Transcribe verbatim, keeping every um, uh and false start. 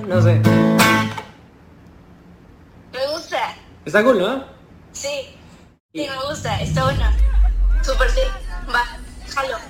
No sé. Me gusta. Está cool, ¿no? Sí. Sí, me gusta. Está bueno. Súper sí. Va, jalo.